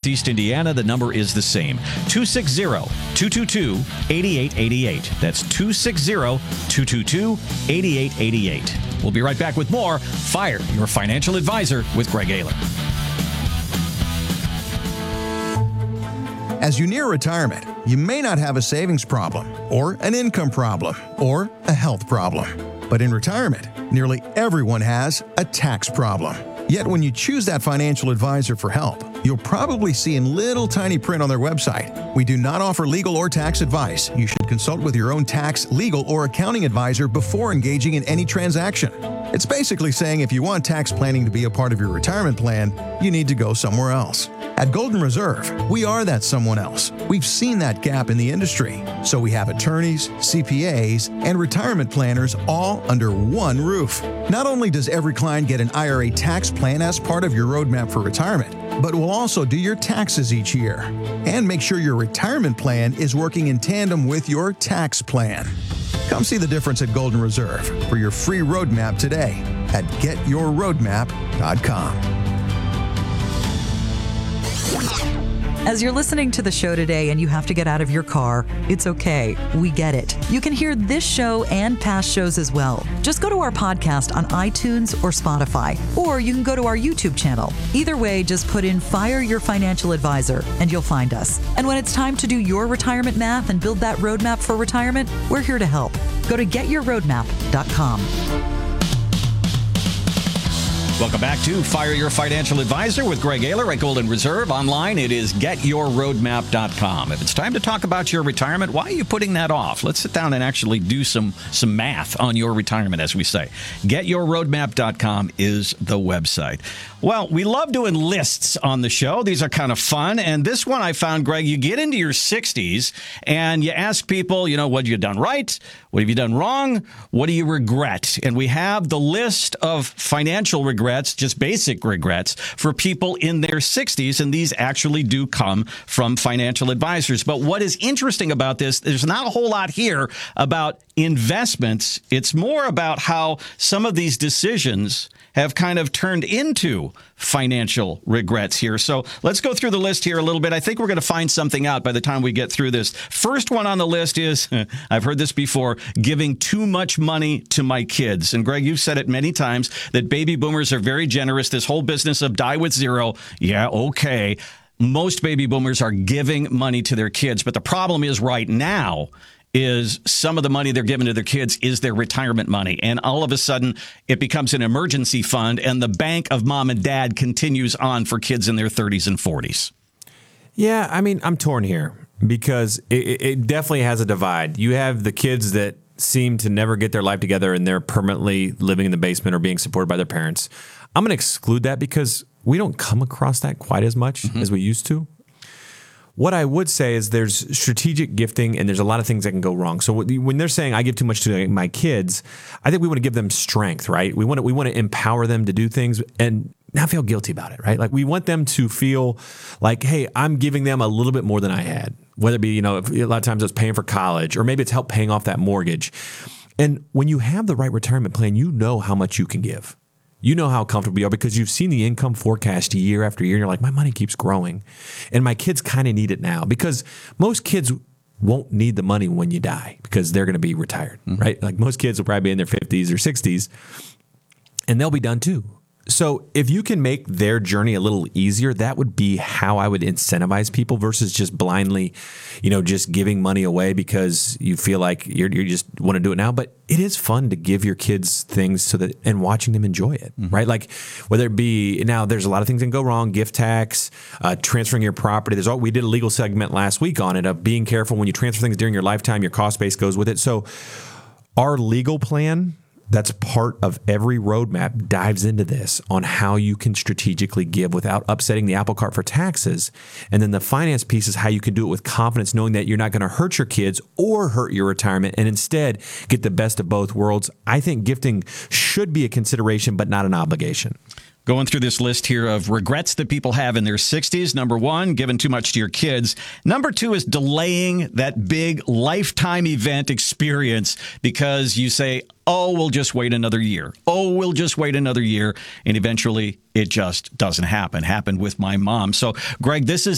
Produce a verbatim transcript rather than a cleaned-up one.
Northeast Indiana, the number is the same. two six zero, two two two, eight eight eight eight. That's two six zero, two two two, eight eight eight eight. We'll be right back with more Fire Your Financial Advisor with Greg Ayler. As you near retirement, you may not have a savings problem, or an income problem, or a health problem. But in retirement, nearly everyone has a tax problem. Yet when you choose that financial advisor for help, you'll probably see in little tiny print on their website, "We do not offer legal or tax advice. You should consult with your own tax, legal, or accounting advisor before engaging in any transaction." It's basically saying if you want tax planning to be a part of your retirement plan, you need to go somewhere else. At Golden Reserve, we are that someone else. We've seen that gap in the industry. So we have attorneys, C P As, and retirement planners all under one roof. Not only does every client get an I R A tax plan as part of your roadmap for retirement, but we'll also do your taxes each year and make sure your retirement plan is working in tandem with your tax plan. Come see the difference at Golden Reserve for your free roadmap today at get your roadmap dot com. As you're listening to the show today and you have to get out of your car, it's okay. We get it. You can hear this show and past shows as well. Just go to our podcast on iTunes or Spotify, or you can go to our YouTube channel. Either way, just put in Fire Your Financial Advisor and you'll find us. And when it's time to do your retirement math and build that roadmap for retirement, we're here to help. Go to get your roadmap dot com. Welcome back to Fire Your Financial Advisor with Greg Ayler at Golden Reserve. Online, it is get your roadmap dot com. If it's time to talk about your retirement, why are you putting that off? Let's sit down and actually do some, some math on your retirement, as we say. get your roadmap dot com is the website. Well, we love doing lists on the show. These are kind of fun. And this one I found, Greg, you get into your sixties and you ask people, you know, what have you done right? What have you done wrong? What do you regret? And we have the list of financial regrets, just basic regrets, for people in their sixties. And these actually do come from financial advisors. But what is interesting about this, there's not a whole lot here about investments. It's more about how some of these decisions have kind of turned into financial regrets here. So let's go through the list here a little bit. I think we're going to find something out by the time we get through this. First one on the list is, I've heard this before, giving too much money to my kids. And Greg, you've said it many times that baby boomers are very generous. This whole business of die with zero. Yeah, okay. Most baby boomers are giving money to their kids. But the problem is right now is some of the money they're giving to their kids is their retirement money. And all of a sudden, it becomes an emergency fund, and the bank of mom and dad continues on for kids in their thirties and forties. Yeah, I mean, I'm torn here because it, it definitely has a divide. You have the kids that seem to never get their life together, and they're permanently living in the basement or being supported by their parents. I'm going to exclude that because we don't come across that quite as much mm-hmm. as we used to. What I would say is there's strategic gifting and there's a lot of things that can go wrong. So when they're saying I give too much to my kids, I think we want to give them strength, right? We want to, we want to empower them to do things and not feel guilty about it, right? Like we want them to feel like, hey, I'm giving them a little bit more than I had, whether it be, you know, if, a lot of times it's paying for college or maybe it's help paying off that mortgage. And when you have the right retirement plan, you know how much you can give. You know how comfortable you are because you've seen the income forecast year after year. And you're like, my money keeps growing. And my kids kind of need it now because most kids won't need the money when you die because they're going to be retired, mm-hmm. right? Like most kids will probably be in their fifties or sixties and they'll be done too. So if you can make their journey a little easier, that would be how I would incentivize people versus just blindly, you know, just giving money away because you feel like you're, you just want to do it now. But it is fun to give your kids things so that and watching them enjoy it, mm-hmm. right? Like whether it be now, there's a lot of things that can go wrong: gift tax, uh, transferring your property. There's all we did a legal segment last week on it of being careful when you transfer things during your lifetime. Your cost base goes with it. So our legal plan, that's part of every roadmap, dives into this on how you can strategically give without upsetting the apple cart for taxes. And then the finance piece is how you can do it with confidence, knowing that you're not going to hurt your kids or hurt your retirement and instead get the best of both worlds. I think gifting should be a consideration, but not an obligation. Going through this list here of regrets that people have in their sixties. Number one, giving too much to your kids. Number two is delaying that big lifetime event experience because you say, oh, we'll just wait another year. Oh, we'll just wait another year. And eventually it just doesn't happen. Happened with my mom. So, Greg, this is